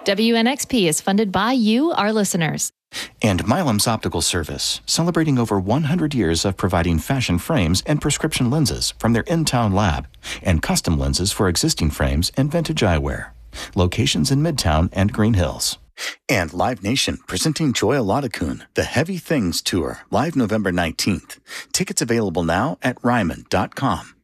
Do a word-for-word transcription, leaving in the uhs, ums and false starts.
W N X P is funded by you, our listeners. And Milam's Optical Service, celebrating over one hundred years of providing fashion frames and prescription lenses from their in-town lab, and custom lenses for existing frames and vintage eyewear. Locations in Midtown and Green Hills. And Live Nation, presenting Joy Aladakun, The Heavy Things Tour, live November nineteenth. Tickets available now at ryman dot com.